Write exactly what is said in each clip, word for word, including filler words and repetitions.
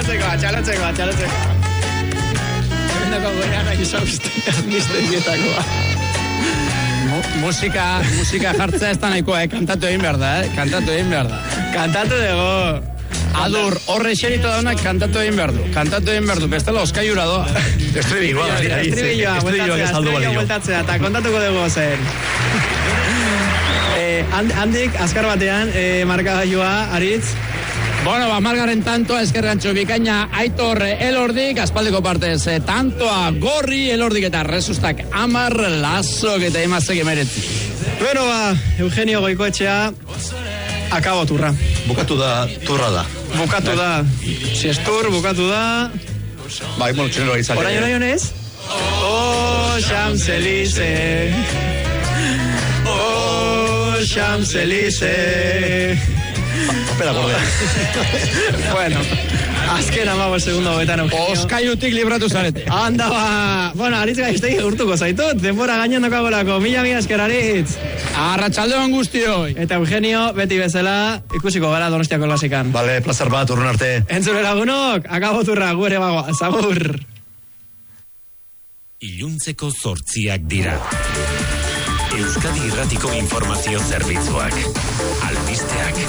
Txalotzeko, txalotzeko, txalotzeko. Hemendako gorean izauste, misterioetakoa. Musika, musika jartzea ez da nahikoa, eh? Kantatu egin behar da, eh? Kantatu egin behar da. Kantatu dugu. Adur, horre xerito daunak kantatu egin behar du. Kantatu egin behar du, bestela oskaiura doa. Estribilloa, estribilloa, estribilloa, bueltatzea, eta kontatuko dugu zen. Eh, handik, azkar batean, eh, markagailua, Aritz. Bueno, ba, margaren tantoa, eskergantxo bikaina, Aitor Elordik, aspaldiko partez, eh, tantoa Gorri Elordik eta Resustak Amar Lasok eta emazek emeretzi. Bueno, ba, Eugenio Goikoetxea, akabo turra. Bukatu da, turra da. Bukatu da. Siestur, bukatu da. Bai, bueno, txenero izan. Orain, orain, honez? Oh, Champs-Élysées. Oh, Champs-Élysées. Espera, gordea. Bueno, azken amago segundo hogetan Eugenio. Oskaiutik libratu zarete. Anda ba. Bueno, Aritz gaiztegi urtuko zaitut. Denbora gainen dokagolako. Mila mila esker, Aritz. Arratsaldeon guztioi. Eta Eugenio, beti bezala, ikusiko gara Donostiako klasikan. Vale, placer bat, urrun arte. Entzule lagunok, akaboturra, gu ere bagoa. Zagur. Iluntzeko zortziak dira. Euskadi Irratiko Informazio Zerbitzuak. Albisteak.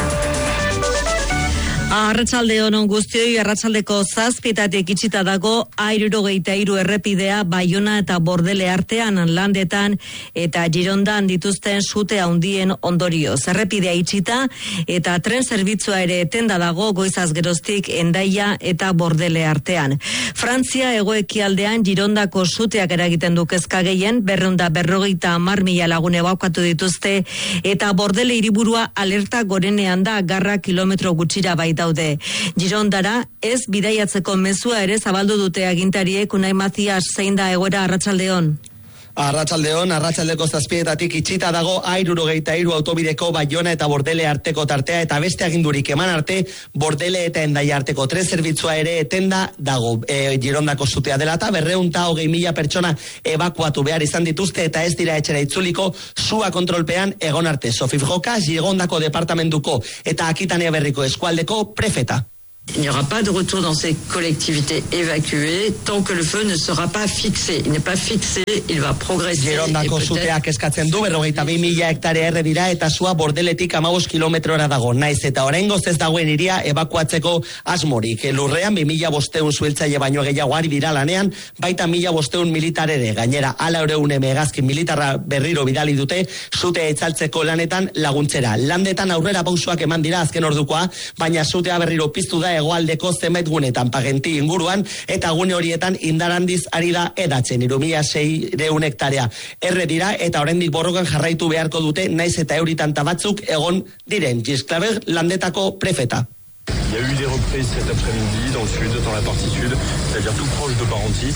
Arratsaldeon on guztioi, arratsaldeko zazpitatik itxita dago hirurogeita hiru errepidea Baiona eta Bordele artean landetan eta Girondan dituzten sute handien ondorioz. Errepidea itxita eta tren zerbitzua ere etenda dago goizaz geroztik Hendaia eta Bordele artean. Frantzia hegoekialdean Girondako suteak eragiten du kezka gehien, berrehun eta berrogeita hamar mila lagun ebakuatu dituzte eta Bordele hiriburua alerta gorenean da, garra kilometro gutxira baita daude. Girondara ez bidaiatzeko mezua ere zabaldu dute agintariek. Unai Mazias, zein da egoera arratsaldeon? Arratsaldeon, arratsaldeko zazpietatik itxita dago hirurogeita hiru autobideko Baiona eta Bordele arteko tartea eta beste agindurik eman arte Bordele eta Hendaia arteko tren zerbitzua ere etenda dago. E, Girondako sutea dela eta berrehun eta hogei mila pertsona ebakuatu behar izan dituzte eta ez dira etxera itzuliko sua kontrolpean egon arte. Sofif Joka, Girondako departamentuko eta Akitania berriko eskualdeko prefeta. Il n'y aura pas de retour dans ces collectivités évacuées tant que le feu ne sera pas fixé. Il n'est pas fixé, il va progresser. Girondako suteak eskatzen du berrogeita bi mila hektare erre dira eta sua Bordeletik hamabost kilometrora dago. Naiz eta oraingoz ez dagoen hiria ebakuatzeko asmorik. Lurrean bi mila bostehun zuhiltzaile baino gehiago ari dira lanean, baita mila bostehun militar ere. Gainera, ala oreune megazkin militarra berriro bidali dute sutea itzaltzeko lanetan laguntzera. Landetan aurrera pausoak eman dira azken ordukoa, baina sutea berriro piztu da hegoaldeko zenbait gunetan Pagenti inguruan eta gune horietan indarandiz ari da edatzen. hiru mila seiehun hektarea erre dira eta oraindik borrokan jarraitu beharko dute naiz eta euritanta batzuk egon diren. Gisclaver landetako prefeta. Il y a eu des reprises cet après-midi dans le sud, dans la partie sud, c'est-à-dire tout proche de Parentis.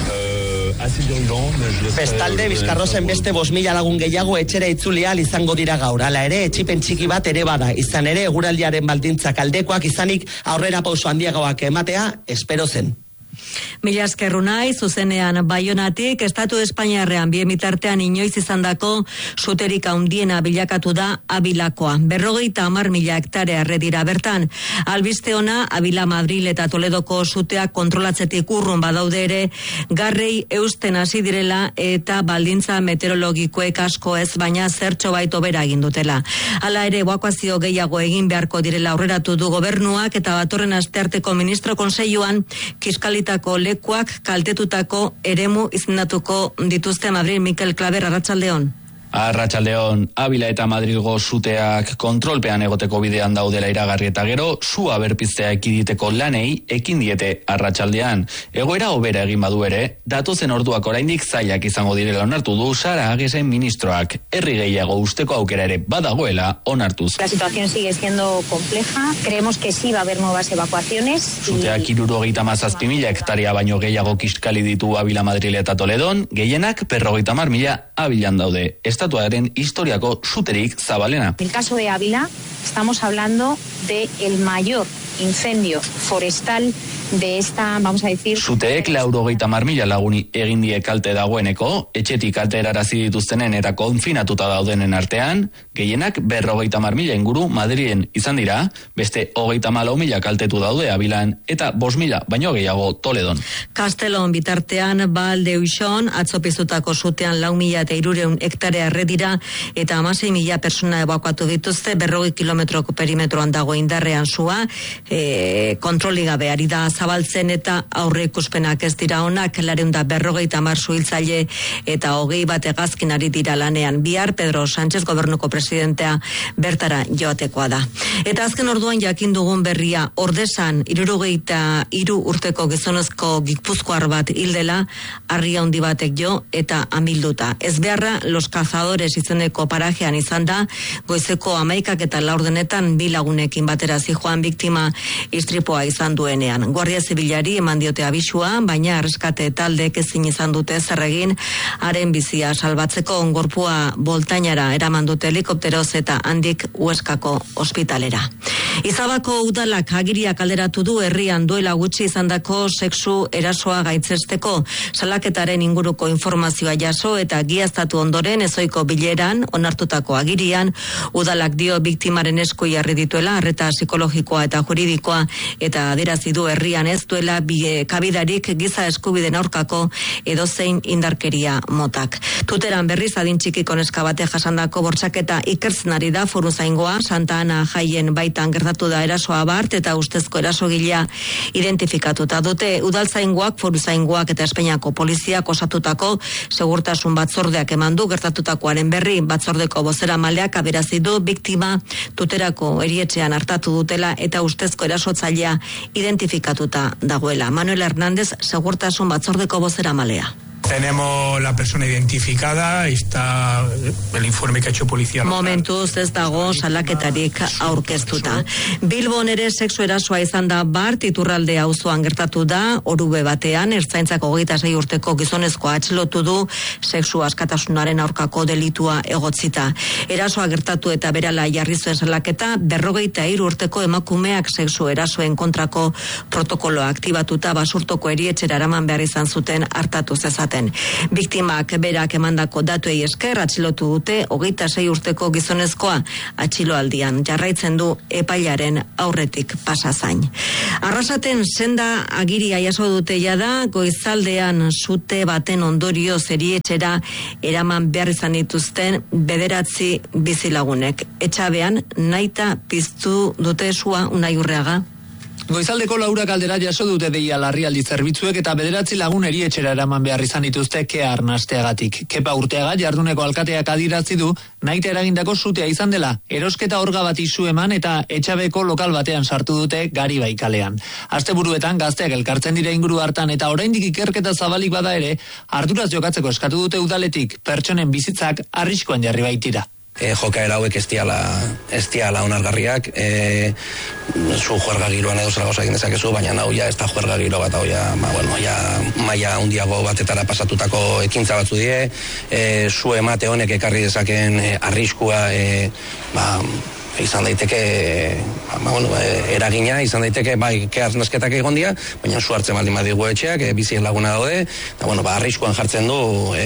Bestalde, Bizkarrozen beste bost mila lagun gehiago etxera itzulia izango dira gaur. Hala ere, etxipen txiki bat ere bada. Izan ere, eguraldiaren baldintzak aldekoak izanik aurrera pauso handiagoak ematea espero zen. Mila eskerru nahi, zuzenean Baionatik, Estatu Espainiarrean bien bitartean inoiz izandako suterik handiena bilakatu da Abilakoa. Berrogeita hamar mila hektare arre dira bertan. Albiste ona, Abila, Madril eta Toledoko suteak kontrolatzetik urrun badaude ere, garrei eusten hasi direla eta baldintza meteorologikoek asko ez, baina zertxo baito bera egin dutela. Hala ere, ebakuazio gehiago egin beharko direla aurreratu du gobernuak eta datorren astearteko ministro konseiluan kiskalitako lekuak kaltetutako eremu izendatuko dituzte. Madrid, Mikel Klaber, arratsaldeon. Arratsaldeon, Abila eta Madrilgo suteak kontrolpean egoteko bidean daudela iragarri eta gero, sua berpiztea ekiditeko lanei ekin diete arratsaldean. Egoera hobera egin badu ere, datozen orduak oraindik zailak izango direla onartu du Sara Agesen ministroak. Herri gehiago usteko aukera ere badagoela onartuz. La situación sigue siendo compleja, creemos que sí va a haber nuevas evacuaciones. Suteak hirurogeita hamazazpi mila hektarea baino gehiago kiskali ditu Abila, Madril eta Toledon, gehienak berrogeita hamar mila Abilan daude. Estatuaren historiako suterik zabalena. En el caso de Ávila, estamos hablando de el mayor incendio forestal de esta, vamos a decir... Zuteek laurogeita hamar mila laguni egin die kalte dagoeneko, etxetik kalterarazi dituztenen eta konfinatuta daudenen artean, gehienak berrogeita hamar mila inguru Madrilen izan dira, beste hogeita hamalau mila kaltetu daude Abilan eta bost mila baino gehiago Toledon. Kastelon bitartean Balde Uixon atzopizutako zutean lau mila eta hirureun hektarea erredira eta hamasei mila persona ebakuatu dituzte, berrogei kilometroko perimetroan dago indarrean sua, e, kontroli gabe ari da zabaltzen eta aurre ikuspenak ez dira onak, lareunda berrogeita hamar suhiltzaile eta hogei bat hegazkin ari dira lanean. Bihar Pedro Sánchez gobernuko presidentea bertara joatekoa da. Eta azken orduan jakin dugun berria, Ordesan hirurogeita hiru urteko gizonezko gipuzkoar bat hildela, harri handi batek jo eta amilduta. Ez beharra Los Cazadores izeneko parajean izan da, goizeko hamaikak eta laurdenetan bi lagunekin batera zijoan biktima istripua izan duenean. Guardia Zibilari eman diote abisua, baina erreskate taldek ezin izan dute zer egin haren bizia salbatzeko. Gorpua Boltainara eraman dute helikopteroz eta handik Hueskako ospitalera. Izabako udalak agiriak alderatu du herrian duela gutxi izandako sexu erasoa gaitzesteko. Salaketaren inguruko informazioa jaso eta giaztatu ondoren ezoiko bileran onartutako agirian, udalak dio biktimaren esku jarri dituela arreta psikologikoa eta juridikoa eta adierazi du herrian ez duela bie, kabidarik giza eskubideen aurkako edozein indarkeria motak. Tuteran berriz adin txikiko neska bate jasandako bortxaketa ikertzen ari da Foruzaingoa, Santa Ana jaien baitan gertatu da erasoa bart eta ustezko erasogilea identifikatuta dute. Udaltzaingoak, Foruzaingoak eta Espainiako poliziak osatutako segurtasun batzordeak eman du gertatutakoaren berri. Batzordeko bozeramaleak adierazi du biktima Tuterako erietxean hartatu dutela eta ustezko erasotzailea identifikatuta dagoela. Manuel Hernández, segurtasun batzordeko bozeramalea. Tenemos la persona identificada, está el informe que ha hecho policía. Momentuz ez dago salaketarik aurkeztuta. Bilbon ere sexu erasoa izan da bart, Iturralde auzoan gertatu da, Orube batean, ertzaintzako hogeita sei urteko gizonezkoa atxilotu du sexu askatasunaren aurkako delitua egotzita. Erasoa gertatu eta berala jarri zuen salaketa, berrogeita hiru urteko emakumeak sexu erasoen kontrako protokoloa aktibatuta basurtoko erietxera eraman behar izan zuten hartatu zezaten. Biktimak berak emandako datuei esker atxilotu dute hogeita sei urteko gizonezkoa atxiloaldian jarraitzen du epailaren aurretik pasazain. Arrasaten senda agiria jaso dute jada, goizaldean sute baten ondorio erietxera eraman behar izan dituzten bederatzi bizilagunek. Etxabean naita piztu dute sua Unai Urreaga. Goizaldeko laura kaldera jaso dute deia larrialdi zerbitzuek eta bederatzi lagun erietxera eraman behar izan dituzte kea arnasteagatik. Kepa Urteaga jarduneko alkateak adierazi du naita eragindako sutea izan dela. Erosketa orga bat izu eman eta etxabeko lokal batean sartu dute Garibai kalean. Asteburuetan gazteak elkartzen dira inguru hartan eta oraindik ikerketa zabalik bada ere, arduraz jokatzeko eskatu dute udaletik, pertsonen bizitzak arriskoan jarri baitira. E, jokaera hauek ez diala, ez diala onargarriak, e, zu juerga giroan edo zela gauzakin dezakezu, baina hau ja ez da juerga giro bat, hau ja, ma, bueno, ja, maia hundiago batetara pasatutako ekintza batzu die, e, zu emate honek ekarri dezaken e, arriskua, e, ba, izan daiteke, ba, bueno, eragina, izan daiteke, bai, kearnasketak egon dira, baina zu hartzen baldin badigu etxeak, e, bizien laguna daude, eta, bueno, ba, arriskuan jartzen du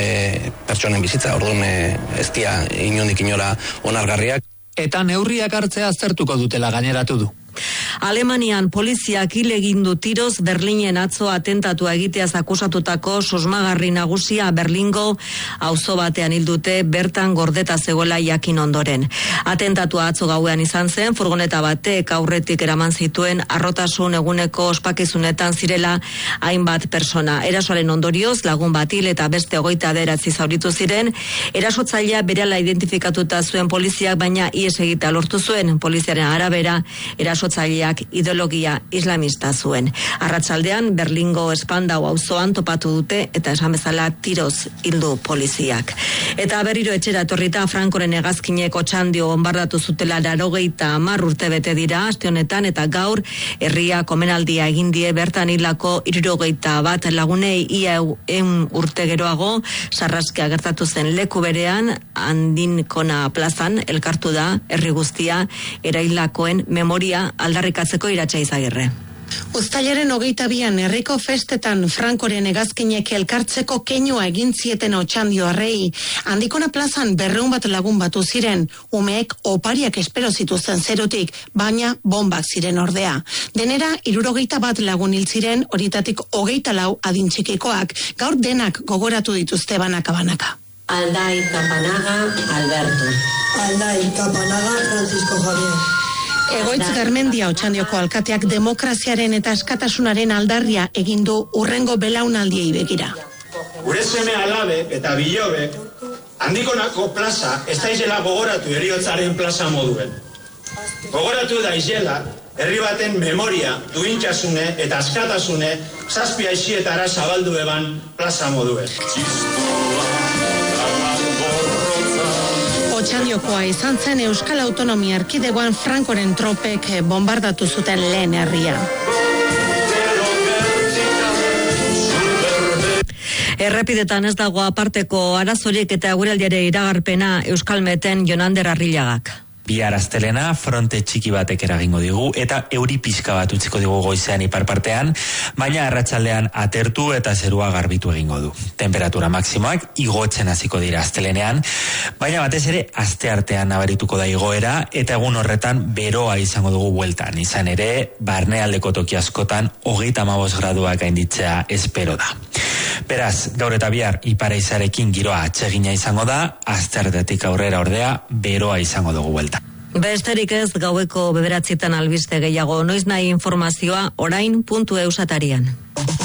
e, pertsonen bizitza, orduan e, ez dia inondik inora onargarriak. Eta neurriak hartzea aztertuko dutela gaineratu du. Alemanian poliziak hil egin du tiroz Berlinen atzo atentatua egiteaz akusatutako susmagarri nagusia Berlingo auzo batean hil dute bertan gordeta zegoela jakin ondoren. Atentatua atzo gauean izan zen, furgoneta batek aurretik eraman zituen arrotasun eguneko ospakizunetan zirela hainbat persona. Erasoaren ondorioz lagun bat hil eta beste hogeita bederatzi zauritu ziren. Erasotzailea berehala identifikatuta zuen poliziak, baina ihes egitea lortu zuen. Poliziaren arabera erasotzaileak ideologia islamista zuen. Arratsaldean Berlingo Spandau auzoan topatu dute eta esan bezala tiroz hildu poliziak. Eta berriro etxera etorrita Frankoren hegazkinek Otxandio bonbardatu zutela laurogeita hamar urte bete dira aste honetan eta gaur herria komenaldia egin die bertan hildako hirurogeita bat lagunei ia ehun urte geroago sarraskia gertatu zen leku berean Andinkona plazan elkartu da herri guztia eraildakoen memoria aldarrikatzeko Iratxa Izagirre. Uztailaren hogeita bian herriko festetan Frankoren hegazkinek elkartzeko keinua egin zieten Otxandioarrei. Handikona plazan berreun bat lagun batu ziren, umeek opariak espero zituzten zerotik, baina bombak ziren ordea. Denera, hirurogeita bat lagun hil ziren, horitatik hogeita lau adintxikikoak, gaur denak gogoratu dituzte banaka-banaka. Aldai Kapanaga, Alberto. Aldai Kapanaga, Francisco Javier. Egoitz Garmendia Otxandioko alkateak demokraziaren eta askatasunaren aldarria egin du urrengo belaunaldiei begira. Gure seme alabe eta bilobek Handikonako plaza ez daizela gogoratu heriotzaren plaza moduen. Gogoratu daizela herri baten memoria, duintxasune eta askatasune zazpi aixietara zabaldu eban plaza moduen. Otxandiokoa izan zen Euskal Autonomia Erkidegoan Frankoren tropek bombardatu zuten lehen herria. Errepidetan ez dago aparteko arazorik eta guraldiare iragarpena Euskalmeten Jonander Arrillagak. Bihar astelena fronte txiki batek eragingo digu eta euri pixka bat utziko digu goizean iparpartean, baina arratsaldean atertu eta zerua garbitu egingo du. Temperatura maksimoak igotzen hasiko dira astelenean, baina batez ere asteartean nabarituko da igoera eta egun horretan beroa izango dugu bueltan. Izan ere, barnealdeko toki askotan hogeita hamabost graduak gainditzea espero da. Beraz, gaur eta bihar ipareizarekin giroa atsegina izango da, asteartetik aurrera ordea beroa izango dugu bueltan. Besterik ez gaueko bederatzitan albiste gehiago, noiz nahi informazioa orain puntu eusatarian.